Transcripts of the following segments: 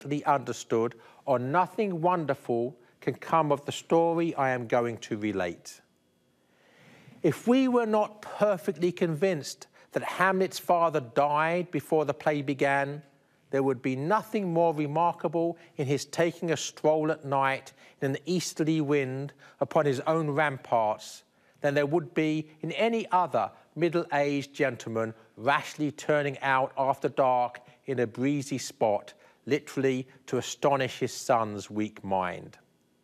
understood, or nothing wonderful can come of the story I am going to relate. If we were not perfectly convinced that Hamlet's father died before the play began, there would be nothing more remarkable in his taking a stroll at night in an easterly wind upon his own ramparts than there would be in any other middle-aged gentleman rashly turning out after dark in a breezy spot, literally to astonish his son's weak mind.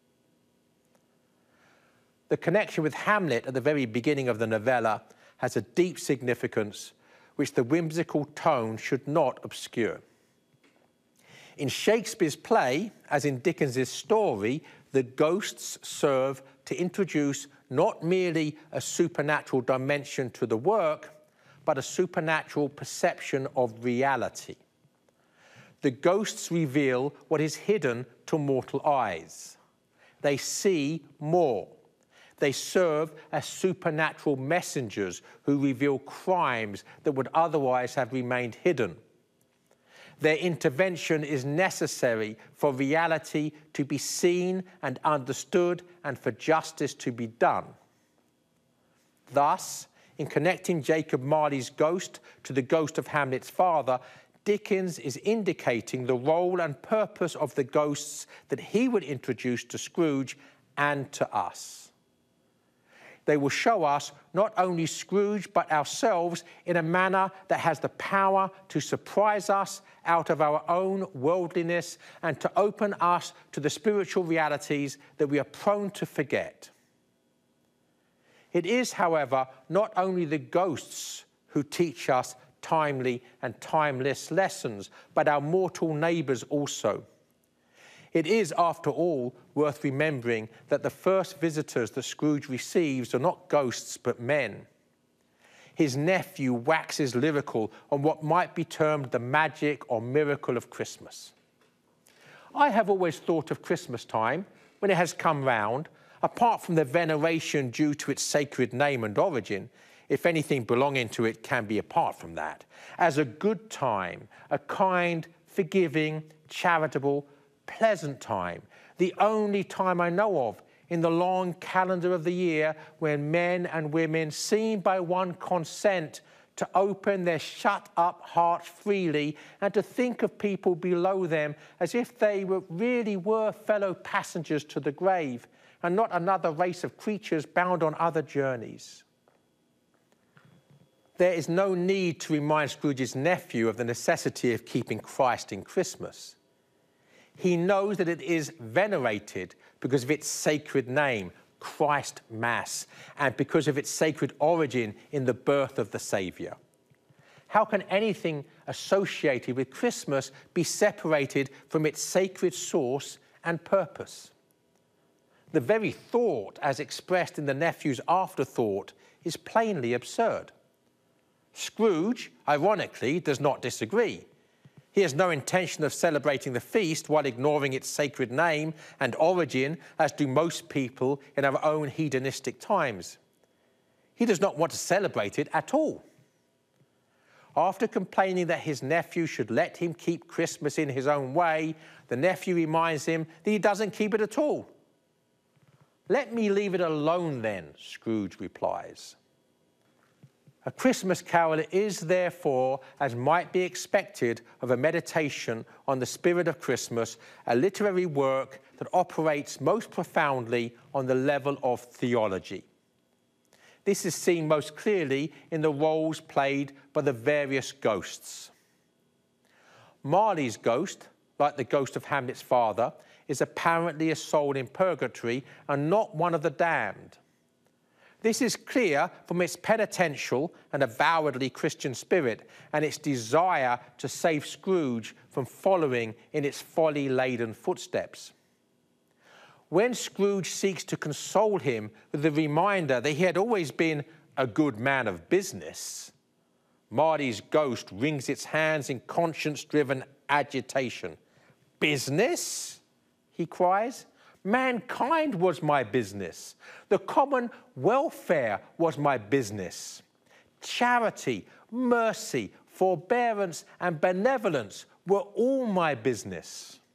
The connection with Hamlet at the very beginning of the novella has a deep significance which the whimsical tone should not obscure. In Shakespeare's play, as in Dickens's story, the ghosts serve to introduce not merely a supernatural dimension to the work, but a supernatural perception of reality. The ghosts reveal what is hidden to mortal eyes. They see more. They serve as supernatural messengers who reveal crimes that would otherwise have remained hidden. Their intervention is necessary for reality to be seen and understood and for justice to be done. Thus, in connecting Jacob Marley's ghost to the ghost of Hamlet's father, Dickens is indicating the role and purpose of the ghosts that he would introduce to Scrooge and to us. They will show us not only Scrooge but ourselves in a manner that has the power to surprise us out of our own worldliness and to open us to the spiritual realities that we are prone to forget. It is, however, not only the ghosts who teach us timely and timeless lessons, but our mortal neighbours also. It is, after all, worth remembering that the first visitors that Scrooge receives are not ghosts but men. His nephew waxes lyrical on what might be termed the magic or miracle of Christmas. I have always thought of Christmas time, when it has come round, apart from the veneration due to its sacred name and origin, if anything belonging to it can be apart from that, as a good time, a kind, forgiving, charitable, pleasant time, the only time I know of in the long calendar of the year when men and women seem by one consent to open their shut-up hearts freely and to think of people below them as if they really were fellow passengers to the grave and not another race of creatures bound on other journeys. There is no need to remind Scrooge's nephew of the necessity of keeping Christ in Christmas. He knows that it is venerated because of its sacred name, Christ Mass, and because of its sacred origin in the birth of the Saviour. How can anything associated with Christmas be separated from its sacred source and purpose? The very thought, as expressed in the nephew's afterthought, is plainly absurd. Scrooge, ironically, does not disagree. He has no intention of celebrating the feast while ignoring its sacred name and origin, as do most people in our own hedonistic times. He does not want to celebrate it at all. After complaining that his nephew should let him keep Christmas in his own way, the nephew reminds him that he doesn't keep it at all. "Let me leave it alone then," Scrooge replies. A Christmas Carol is, therefore, as might be expected of a meditation on the spirit of Christmas, a literary work that operates most profoundly on the level of theology. This is seen most clearly in the roles played by the various ghosts. Marley's ghost, like the ghost of Hamlet's father, is apparently a soul in purgatory and not one of the damned. This is clear from its penitential and avowedly Christian spirit and its desire to save Scrooge from following in its folly-laden footsteps. When Scrooge seeks to console him with the reminder that he had always been a good man of business, Marley's ghost wrings its hands in conscience-driven agitation. "Business?" he cries. "Mankind was my business. The common welfare was my business. Charity, mercy, forbearance, and benevolence were all my business.